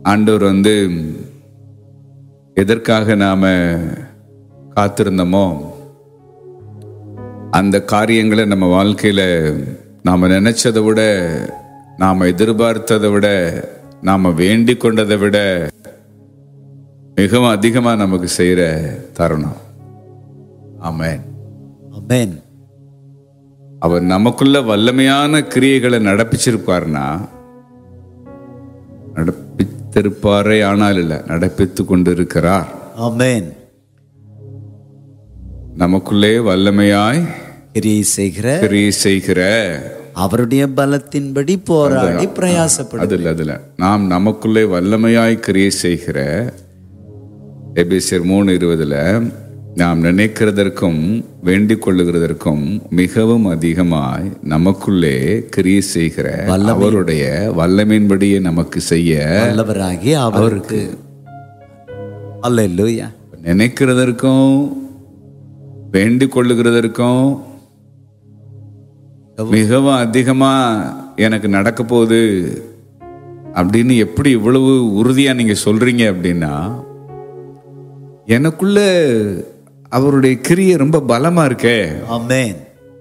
ஆண்டவர் எதற்காக நாம காத்திருந்தோமோ அந்த காரியங்களை நம்ம வாழ்க்கையில நாம நினைச்சதை விட, நாம எதிர்பார்த்ததை விட, நாம வேண்டிக் கொண்டதை விட மிகவும் அதிகமா நமக்கு செய்யற தருணம். ஆமென், ஆமென். அவர் நமக்குள்ள வல்லமையான கிரியைகளை நடப்பிச்சிருப்பார்னா, நடப்பித்திருப்பாரே ஆனால் இல்ல, நடப்பித்து கொண்டிருக்கிறார். ஆமென். நமக்குள்ளே வல்லமையாய் கிரியை செய்கிற அவருடைய பலத்தின்படி போராடி பிரயாசப்படும். அதுல நாம் நமக்குள்ளே வல்லமையாய் கிரியை செய்கிற எபேசியர் 3:20 நாம் நினைக்கிறதற்கும் வேண்டிக் கொள்ளுகிறதற்கும் மிகவும் அதிகமாய் நமக்குள்ளே கிரியை செய்கிற அவருடைய வல்லமையின்படியே நமக்கு செய்ய வல்லவராகி அவருக்கு. அல்லேலூயா. நினைக்கிறதற்கும் வேண்டிக் கொள்ளுகிறதற்கும் மிகவும் அதிகமா எனக்கு நடக்க போகுது அப்படின்னு எப்படி இவ்வளவு உறுதியா நீங்க சொல்றீங்க அப்படின்னா, எனக்குள்ள அவருடைய கிரியை ரொம்ப பலமா இருக்கே. ஆமென்.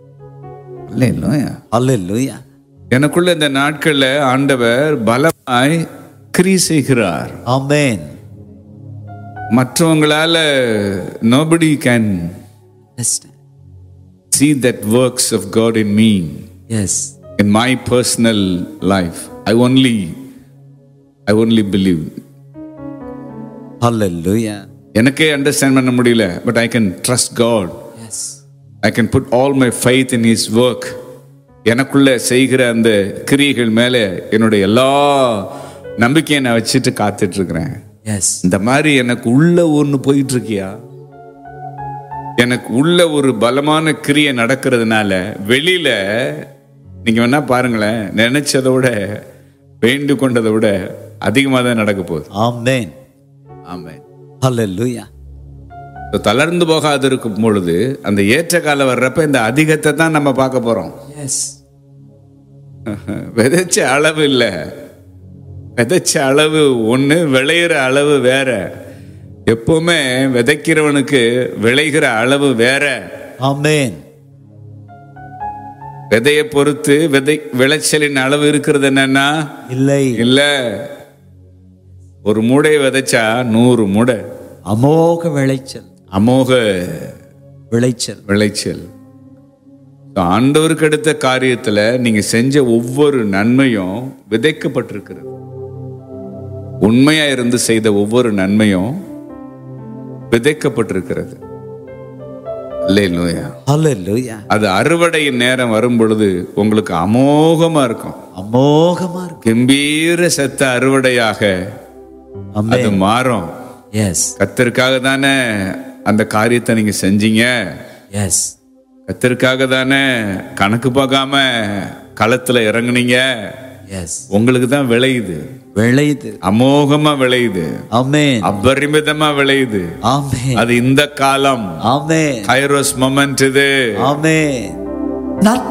அல்லேலூயா. எனக்குள்ள இந்த நாட்கள்ல ஆண்டவர் பலமாய் கிரியை செய்கிறார். ஆமென். மற்றவங்களால nobody can see that works of God in me. Yes. In my personal life, I only believe. Hallelujah. எனக்கே அண்டர்ஸ்டாண்ட் பண்ண முடியல, but I can trust God. Yes. I can put all my faith in His work. எனக்குள்ள செய்கிற அந்த கிரியைகள் மேல என்னுடைய எல்லா நம்பிக்கையை நான் வச்சுட்டு காத்துட்டு இருக்கிறேன். Yes. இந்த மாதிரி எனக்கு உள்ள ஒன்று போயிட்டு இருக்கியா? எனக்கு உள்ள ஒரு பலமான கிரியை நடக்கிறதுனால வெளியில நீங்க வேணா பாருங்களேன், நினைச்சதை விட வேண்டிக் கொண்டதை விட அதிகமாக தான் நடக்க போகுது. ஆமென். ஆமென். ஹல்லேலூயா. தளர்ந்து போகாது இருக்கும் பொழுது அந்த ஏற்ற காலம் வர்றப்ப இந்த அதிகத்தை தான் நம்ம பார்க்க போறோம். எஸ். விதைச்ச அளவு இல்லை, விதைச்ச அளவு ஒண்ணு, விளையிற அளவு வேற. எப்பவுமே விதைக்கிறவனுக்கு விளைகிற அளவு வேற. ஆமென். விதையை பொறுத்து விளைச்சலின் அளவு இருக்கிறது என்னன்னா இல்ல. ஒரு மூடையை விதைச்சா 100 மூடை. அமோக விளைச்சல். அமோக விளைச்சல். ஆண்டவருக்கு அடுத்த காரியத்துல நீங்க செஞ்ச ஒவ்வொரு நன்மையும் விதைக்கப்பட்டிருக்கிறது. உண்மையா இருந்து செய்த ஒவ்வொரு நன்மையும் விதைக்கப்பட்டிருக்கிறது. அல்லேலூயா. அல்லேலூயா. அது அறுவடையின் நேரம் வரும் பொழுது உங்களுக்கு அமோகமா இருக்கும். கம்பீர சத்த அறுவடையாக அது மாறும். எஸ். கர்த்தருக்காக தானே அந்த காரியத்தை நீங்க செஞ்சீங்க. எஸ். கர்த்தருக்காக தானே கணக்கு பார்க்காம களத்துல இறங்குனீங்க. எஸ். உங்களுக்கு தான் விளையுது. அமோகமா விளையுது. ஆமென். அபரிமிதமா விளையுது. ஆமென். அது இந்த காலம். ஆமென். கைரோஸ் மொமெண்ட் இது. ஆமென்.